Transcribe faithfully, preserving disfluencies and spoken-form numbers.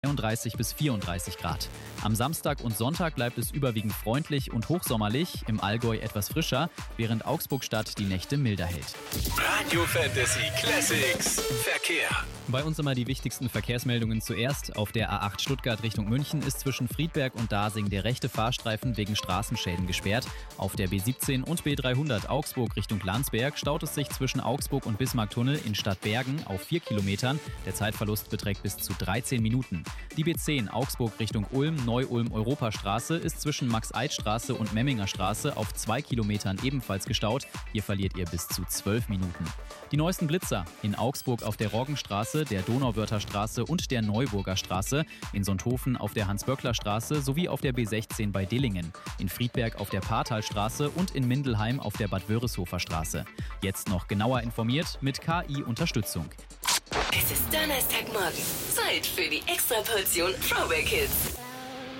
zweiunddreißig bis vierunddreißig Grad. Am Samstag und Sonntag bleibt es überwiegend freundlich und hochsommerlich, im Allgäu etwas frischer, während Augsburg-Stadt die Nächte milder hält. Radio Fantasy Classics Verkehr. Bei uns immer die wichtigsten Verkehrsmeldungen zuerst. Auf der A acht Stuttgart Richtung München ist zwischen Friedberg und Dasing der rechte Fahrstreifen wegen Straßenschäden gesperrt. Auf der B siebzehn und B dreihundert Augsburg Richtung Landsberg staut es sich zwischen Augsburg und Bismarcktunnel in Stadtbergen auf vier Kilometern. Der Zeitverlust beträgt bis zu dreizehn Minuten. Die B zehn Augsburg Richtung Ulm, Neu-Ulm-Europastraße ist zwischen Max-Eid-Straße und Memminger Straße auf zwei Kilometern ebenfalls gestaut. Hier verliert ihr bis zu zwölf Minuten. Die neuesten Blitzer in Augsburg auf der Roggenstraße, der Donauwörther Straße und der Neuburger Straße, in Sonthofen auf der Hans-Böckler-Straße sowie auf der B sechzehn bei Dillingen, in Friedberg auf der Paartalstraße und in Mindelheim auf der Bad Wörishofer Straße. Jetzt noch genauer informiert mit K I-Unterstützung. Es ist Donnerstagmorgen. Zeit für die Extraportion Throwback Hits.